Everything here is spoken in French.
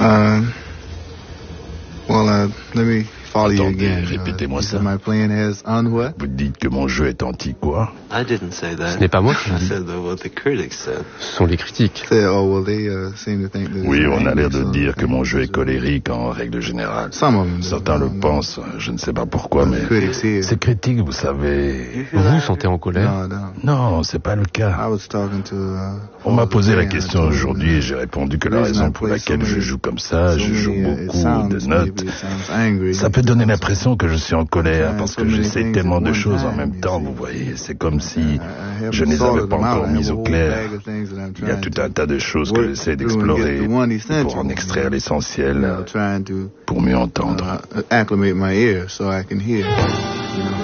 Let me follow you Attendez, again. répétez-moi ça. My plan has on what? Vous dites que mon jeu est anti-quoi? I didn't say that. Ce n'est pas moi qui le I dis. said what the critics said. Ce sont les critiques. They seem to think that Oui, it's on a l'air de angry, dire so que mon jeu est so- colérique en règle générale. Some of them do. Certains le pensent, je ne sais pas pourquoi, mais Critics here. ces critiques, vous savez... Vous vous sentez en colère? No. Non, c'est pas le cas. I was talking to. On m'a posé la question aujourd'hui et j'ai répondu que la raison pour laquelle je joue comme ça, je joue beaucoup de notes. Ça peut donner l'impression que je suis en colère parce que j'essaie tellement de choses en même temps, vous voyez. C'est comme si je ne les avais pas encore mises au clair. Il y a tout un tas de choses que j'essaie d'explorer pour en extraire l'essentiel, pour mieux entendre. Acclimate my ear so I can hear.